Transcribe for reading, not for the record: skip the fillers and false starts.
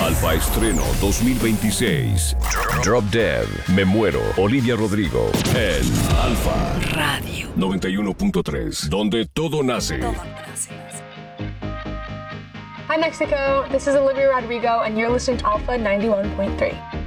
Alfa Estreno 2026. Drop Dead. Me muero. Olivia Rodrigo. En Alfa Radio 91.3. Donde todo nace. Hi Mexico, this is Olivia Rodrigo and you're listening to Alpha 91.3.